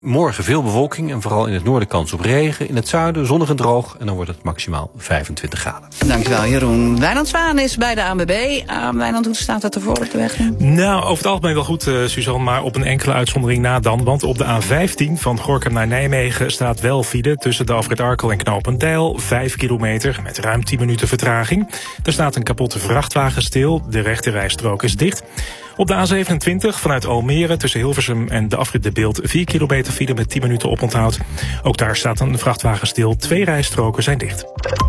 Morgen veel bewolking en vooral in het noorden kans op regen. In het zuiden zonnig en droog en dan wordt het maximaal 25 graden. Dankjewel Jeroen. Wijnand Zwaan is bij de ANWB. Wijnand, hoe staat het ervoor op de weg nu? Nou, over het algemeen wel goed, Suzanne, maar op een enkele uitzondering na dan. Want op de A15 van Gorinchem naar Nijmegen staat wel file tussen de afrit Arkel en Knopendijl. 5 kilometer met ruim 10 minuten vertraging. Er staat een kapotte vrachtwagen stil. De rechterrijstrook is dicht. Op de A27 vanuit Almere tussen Hilversum en de afrit De Bilt 4 kilometer file met 10 minuten oponthoud. Ook daar staat een vrachtwagen stil. 2 rijstroken zijn dicht.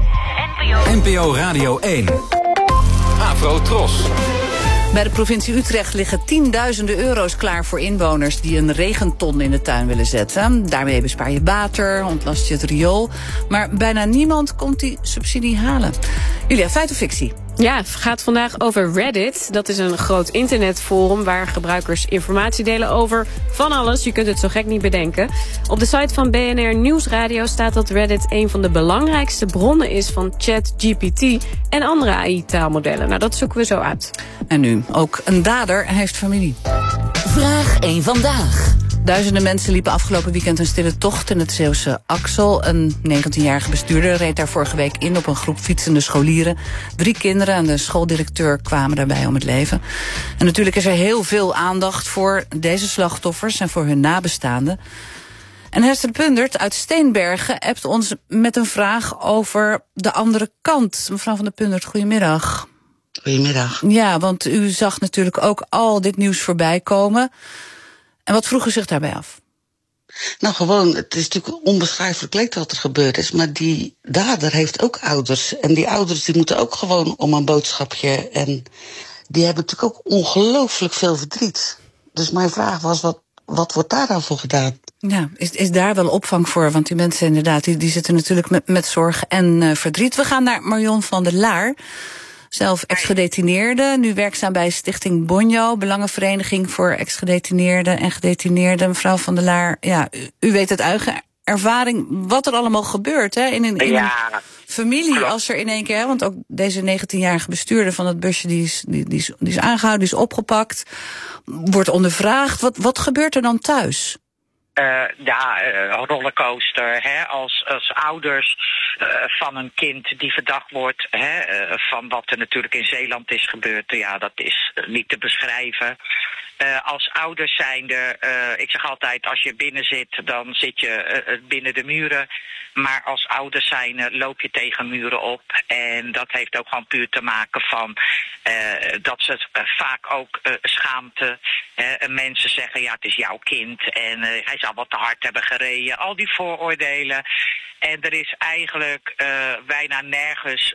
NPO Radio 1. Afro Tros. Bij de provincie Utrecht liggen tienduizenden euro's klaar voor inwoners die een regenton in de tuin willen zetten. Daarmee bespaar je water, ontlast je het riool. Maar bijna niemand komt die subsidie halen. Julia, feit of fictie? Ja, het gaat vandaag over Reddit. Dat is een groot internetforum waar gebruikers informatie delen over van alles. Je kunt het zo gek niet bedenken. Op de site van BNR Nieuwsradio staat dat Reddit een van de belangrijkste bronnen is van ChatGPT en andere AI-taalmodellen. Nou, dat zoeken we zo uit. En nu, ook een dader heeft familie. Vraag 1 vandaag. Duizenden mensen liepen afgelopen weekend een stille tocht in het Zeeuwse Axel. Een 19-jarige bestuurder reed daar vorige week in op een groep fietsende scholieren. 3 kinderen en de schooldirecteur kwamen daarbij om het leven. En natuurlijk is er heel veel aandacht voor deze slachtoffers en voor hun nabestaanden. En Hester Pundert uit Steenbergen appt ons met een vraag over de andere kant. Mevrouw van der Pundert, goedemiddag. Goedemiddag. Ja, want u zag natuurlijk ook al dit nieuws voorbij komen. En wat vroeg u zich daarbij af? Nou, gewoon, het is natuurlijk onbeschrijfelijk leed wat er gebeurd is, maar die dader heeft ook ouders. En die ouders die moeten ook gewoon om een boodschapje. En die hebben natuurlijk ook ongelooflijk veel verdriet. Dus mijn vraag was, wat wordt daar dan voor gedaan? Ja, is daar wel opvang voor? Want die mensen inderdaad, die zitten natuurlijk met zorg en verdriet. We gaan naar Marion van der Laar. Zelf ex-gedetineerde, nu werkzaam bij Stichting Bonjo, Belangenvereniging voor ex-gedetineerden en gedetineerden. Mevrouw van der Laar, ja, u weet uit eigen ervaring wat er allemaal gebeurt hè, in een familie. Als er in één keer, want ook deze 19-jarige bestuurder van het busje die is aangehouden, die is opgepakt, wordt ondervraagd. Wat gebeurt er dan thuis? Rollercoaster. Hè, als ouders van een kind die verdacht wordt van wat er natuurlijk in Zeeland is gebeurd. Ja, dat is niet te beschrijven. Als ouders zijnde, ik zeg altijd, als je binnen zit, dan zit je binnen de muren. Maar als ouders zijnde loop je tegen muren op. En dat heeft ook gewoon puur te maken van dat ze vaak ook schaamte. Mensen zeggen, ja, het is jouw kind en hij zal wat te hard hebben gereden. Al die vooroordelen. En er is eigenlijk bijna nergens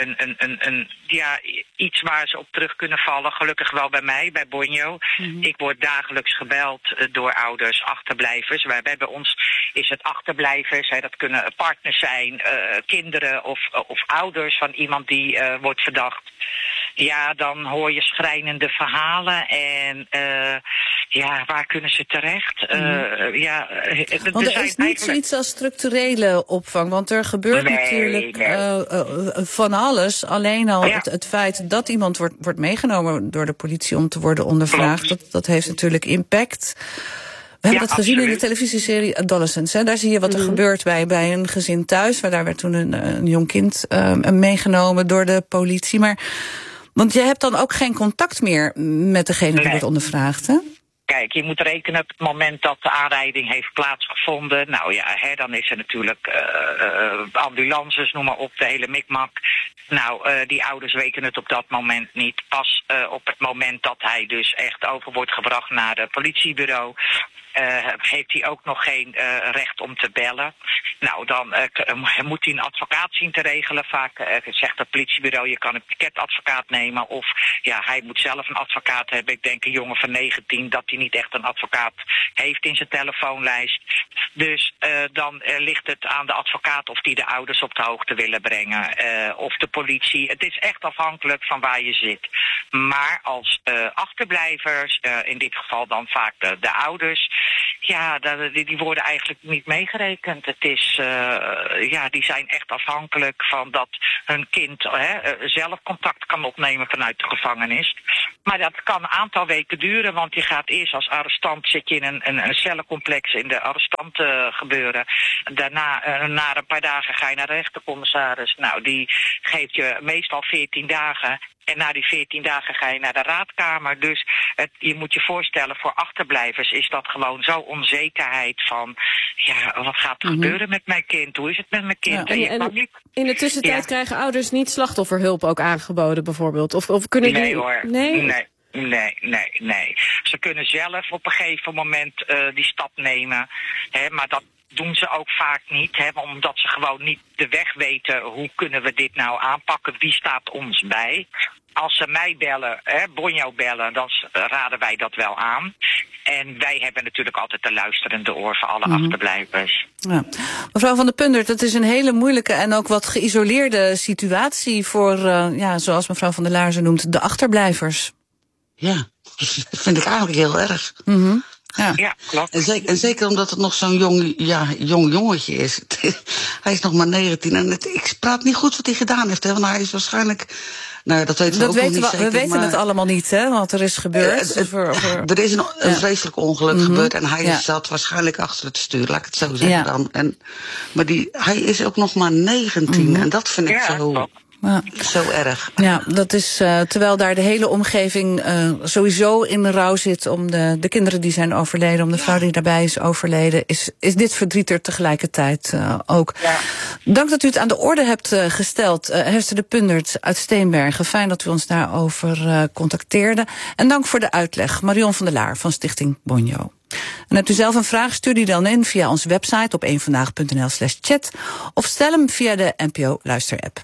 iets waar ze op terug kunnen vallen. Gelukkig wel bij mij, bij Bonjo. Mm-hmm. Ik word dagelijks gebeld door ouders, achterblijvers. Bij ons is het achterblijvers. Dat kunnen partners zijn, kinderen of ouders van iemand die wordt verdacht. Ja, dan hoor je schrijnende verhalen en waar kunnen ze terecht? Want er is niet zoiets als structurele opvang, want er gebeurt natuurlijk van alles. Alleen al het feit dat iemand wordt meegenomen door de politie om te worden ondervraagd, dat heeft natuurlijk impact. We hebben dat gezien in de televisieserie Adolescents. Hè. Daar zie je wat er gebeurt bij een gezin thuis. Waar daar werd toen een jong kind meegenomen door de politie. Maar, want je hebt dan ook geen contact meer met degene die wordt ondervraagd, hè? Kijk, je moet rekenen op het moment dat de aanrijding heeft plaatsgevonden. Nou ja, dan is er natuurlijk ambulances, noem maar op, de hele mikmak. Nou, die ouders weten het op dat moment niet. Pas op het moment dat hij dus echt over wordt gebracht naar het politiebureau, heeft hij ook nog geen recht om te bellen. Nou, dan moet hij een advocaat zien te regelen. Vaak zegt het politiebureau, je kan een piketadvocaat nemen. Of ja, hij moet zelf een advocaat hebben. Ik denk een jongen van 19 dat hij niet echt een advocaat heeft in zijn telefoonlijst. Dus dan ligt het aan de advocaat of die de ouders op de hoogte willen brengen. Of de politie. Het is echt afhankelijk van waar je zit. Maar als achterblijvers, in dit geval dan vaak de ouders, ja, die worden eigenlijk niet meegerekend. Het is, die zijn echt afhankelijk van dat hun kind zelf contact kan opnemen vanuit de gevangenis. Maar dat kan een aantal weken duren, want je gaat eerst als arrestant zit je in een cellencomplex in de arrestanten gebeuren. Daarna, na een paar dagen ga je naar de rechtercommissaris. Nou, die geeft je meestal 14 dagen. En na die 14 dagen ga je naar de raadkamer. Dus je moet je voorstellen, voor achterblijvers is dat gewoon zo onzekerheid van, ja, wat gaat er gebeuren met mijn kind? Hoe is het met mijn kind? Ja, en in de tussentijd krijgen ouders niet slachtofferhulp ook aangeboden bijvoorbeeld? Of kunnen die... Nee hoor. Nee. Ze kunnen zelf op een gegeven moment die stap nemen. Maar dat doen ze ook vaak niet, omdat ze gewoon niet de weg weten. Hoe kunnen we dit nou aanpakken? Wie staat ons bij? Als ze mij bellen, Bonjo bellen, dan raden wij dat wel aan. En wij hebben natuurlijk altijd de luisterende oor voor alle achterblijvers. Ja. Mevrouw van der Pundert, het is een hele moeilijke en ook wat geïsoleerde situatie voor, zoals mevrouw van der Laar noemt, de achterblijvers. Ja, dat vind ik eigenlijk heel erg. Ja, klopt. En zeker omdat het nog zo'n jong jongetje is. Hij is nog maar 19 en ik praat niet goed wat hij gedaan heeft, want hij is waarschijnlijk... Nou, dat weten we ook nog niet zeker. We weten het allemaal niet, wat er is gebeurd. Er is een vreselijk ongeluk gebeurd en hij zat waarschijnlijk achter het stuur, laat ik het zo zeggen dan. Maar hij is ook nog maar 19 en dat vind ik zo erg. Ja, dat is terwijl daar de hele omgeving sowieso in de rouw zit om de kinderen die zijn overleden, om de vrouw die daarbij is overleden, is dit verdriet er tegelijkertijd ook. Ja. Dank dat u het aan de orde hebt gesteld, Hester de Pundert uit Steenbergen. Fijn dat u ons daarover contacteerde. En dank voor de uitleg, Marion van der Laar van Stichting Bonjo. En hebt u zelf een vraag, stuur die dan in via onze website op eenvandaag.nl/chat of stel hem via de NPO Luister-app.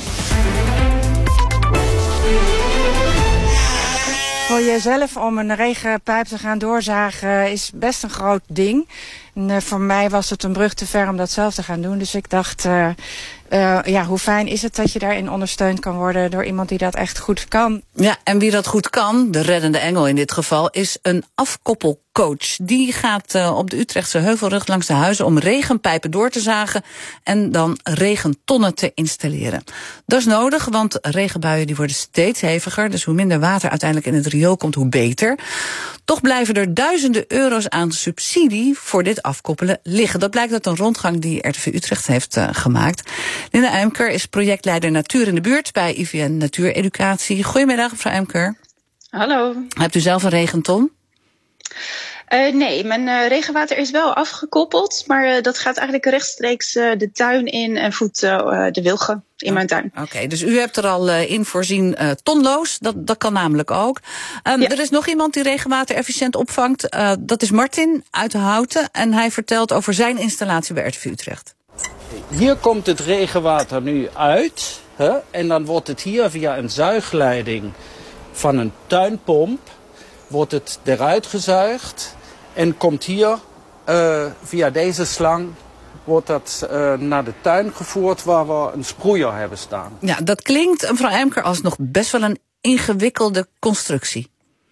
Voor jezelf om een regenpijp te gaan doorzagen is best een groot ding. En voor mij was het een brug te ver om dat zelf te gaan doen. Dus ik dacht, hoe fijn is het dat je daarin ondersteund kan worden door iemand die dat echt goed kan. Ja, en wie dat goed kan, de reddende engel in dit geval, is een afkoppelcoach. Die gaat op de Utrechtse Heuvelrug langs de huizen om regenpijpen door te zagen en dan regentonnen te installeren. Dat is nodig, want regenbuien die worden steeds heviger, dus hoe minder water uiteindelijk in het riool komt, hoe beter. Toch blijven er duizenden euro's aan subsidie voor dit afkoppelen liggen. Dat blijkt uit een rondgang die RTV Utrecht heeft gemaakt. Linda Eimker is projectleider Natuur in de Buurt bij IVN Natuureducatie. Goedemiddag, mevrouw Eimker. Hallo. Hebt u zelf een regenton? Nee, mijn regenwater is wel afgekoppeld, maar dat gaat eigenlijk rechtstreeks de tuin in en voedt de wilgen in mijn tuin. Oké, dus u hebt er al in voorzien tonloos, dat kan namelijk ook. Er is nog iemand die regenwater efficiënt opvangt, dat is Martin uit Houten en hij vertelt over zijn installatie bij RTV Utrecht. Hier komt het regenwater nu uit en dan wordt het hier via een zuigleiding van een tuinpomp wordt het eruit gezuigd en komt hier via deze slang wordt dat naar de tuin gevoerd waar we een sproeier hebben staan. Ja, dat klinkt, mevrouw Eimker, als nog best wel een ingewikkelde constructie.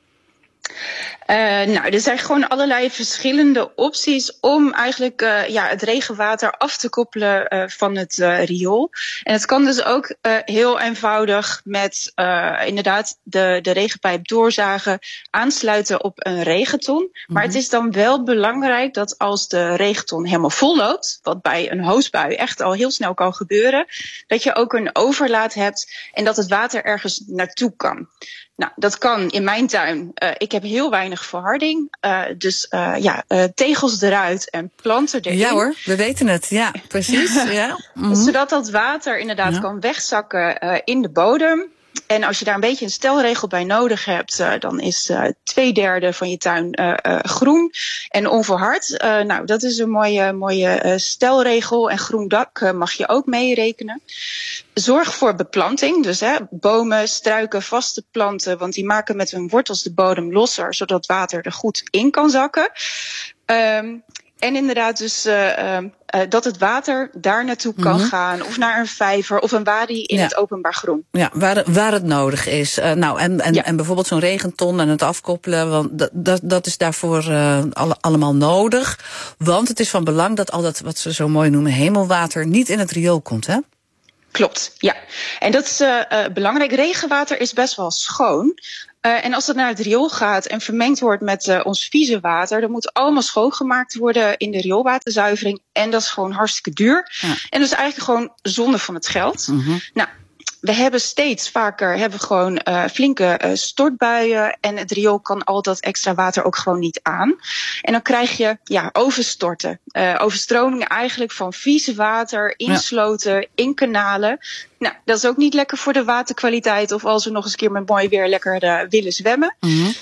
Er zijn gewoon allerlei verschillende opties om eigenlijk het regenwater af te koppelen van het riool. En het kan dus ook heel eenvoudig met inderdaad de regenpijp doorzagen, aansluiten op een regenton. Maar het is dan wel belangrijk dat als de regenton helemaal vol loopt, wat bij een hoosbui echt al heel snel kan gebeuren, dat je ook een overlaat hebt en dat het water ergens naartoe kan. Nou, dat kan in mijn tuin. Ik heb heel weinig verharding. Tegels eruit en planten erin. Ja hoor, we weten het. Ja, precies. Ja. Zodat dat water inderdaad kan wegzakken in de bodem. En als je daar een beetje een stelregel bij nodig hebt, dan is 2/3 van je tuin groen en onverhard. Dat is een mooie stelregel. En groen dak mag je ook meerekenen. Zorg voor beplanting, dus bomen, struiken, vaste planten, want die maken met hun wortels de bodem losser, zodat water er goed in kan zakken. En inderdaad dus dat het water daar naartoe kan gaan. Of naar een vijver of een wadi in het openbaar groen. Ja, waar het nodig is. En bijvoorbeeld zo'n regenton en het afkoppelen. Want dat is daarvoor allemaal nodig. Want het is van belang dat al dat wat ze zo mooi noemen hemelwater niet in het riool komt, hè? Klopt, ja. En dat is belangrijk. Regenwater is best wel schoon. En als het naar het riool gaat en vermengd wordt met ons vieze water, dan moet allemaal schoongemaakt worden in de rioolwaterzuivering. En dat is gewoon hartstikke duur. Ja. En dat is eigenlijk gewoon zonde van het geld. Nou, we hebben steeds vaker gewoon flinke stortbuien. En het riool kan al dat extra water ook gewoon niet aan. En dan krijg je overstorten. Overstromingen eigenlijk van vieze water in sloten, in kanalen. Nou, dat is ook niet lekker voor de waterkwaliteit. Of als we nog eens een keer met mooi weer lekker willen zwemmen.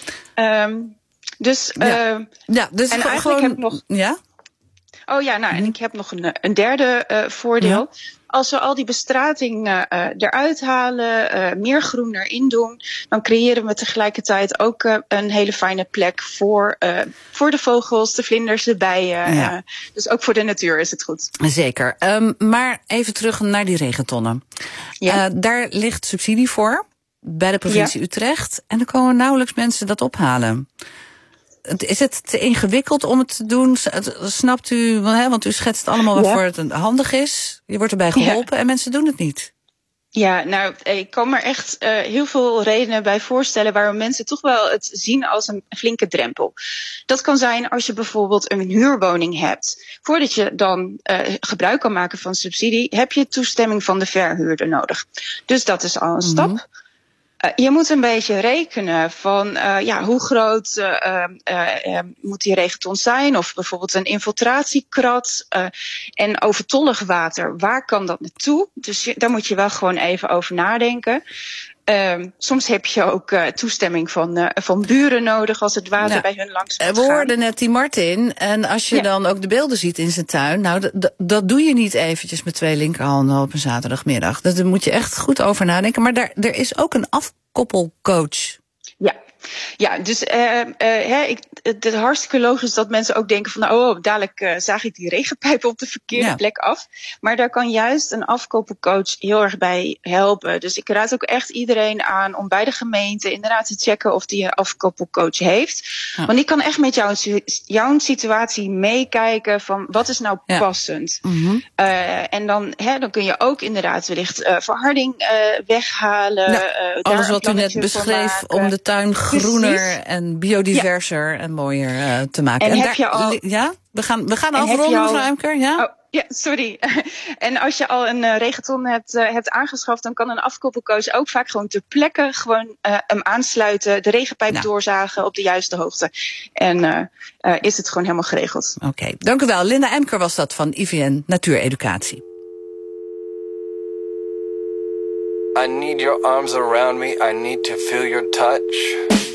Dus en eigenlijk gewoon, heb ik nog... Ja? Oh ja, nou, en ik heb nog een derde voordeel. Ja. Als we al die bestrating eruit halen, meer groen erin doen, dan creëren we tegelijkertijd ook een hele fijne plek voor de vogels, de vlinders, de bijen. Dus ook voor de natuur is het goed. Zeker. Maar even terug naar die regentonnen. Ja. Daar ligt subsidie voor bij de provincie Utrecht. En er komen nauwelijks mensen dat ophalen. Is het te ingewikkeld om het te doen? Snapt u, want u schetst allemaal waarvoor het handig is. Je wordt erbij geholpen en mensen doen het niet. Ja, nou, ik kan me echt heel veel redenen bij voorstellen waarom mensen toch wel het zien als een flinke drempel. Dat kan zijn als je bijvoorbeeld een huurwoning hebt. Voordat je dan gebruik kan maken van subsidie, heb je toestemming van de verhuurder nodig. Dus dat is al een stap. Je moet een beetje rekenen van hoe groot moet die regenton zijn. Of bijvoorbeeld een infiltratiekrat. En overtollig water, waar kan dat naartoe? Dus daar moet je wel gewoon even over nadenken. Soms heb je ook toestemming van buren nodig als het water bij hun langs moet gaan. We hoorden net die Martin. En als je dan ook de beelden ziet in zijn tuin. Nou, dat doe je niet eventjes met 2 linkerhanden op een zaterdagmiddag. Daar moet je echt goed over nadenken. Maar er is ook een afkoppelcoach. Ja, dus het is hartstikke logisch dat mensen ook denken van dadelijk zaag ik die regenpijp op de verkeerde plek af. Maar daar kan juist een afkoppelcoach heel erg bij helpen. Dus ik raad ook echt iedereen aan om bij de gemeente inderdaad te checken of die een afkoppelcoach heeft. Ja. Want die kan echt met jouw situatie meekijken van wat is nou passend. En dan kun je ook inderdaad wellicht verharding weghalen. Alles wat u net beschreef om de tuin groener en biodiverser en mooier te maken. En heb je al... Ja? We gaan afronden, mevrouw Emker. Ja? Oh, ja, sorry. En als je al een regenton hebt aangeschaft, dan kan een afkoppelcoach ook vaak gewoon ter plekke gewoon hem aansluiten, de regenpijp doorzagen op de juiste hoogte. En is het gewoon helemaal geregeld. Oké, dank u wel. Linda Emker was dat van IVN Natuureducatie. I need your arms around me, I need to feel your touch.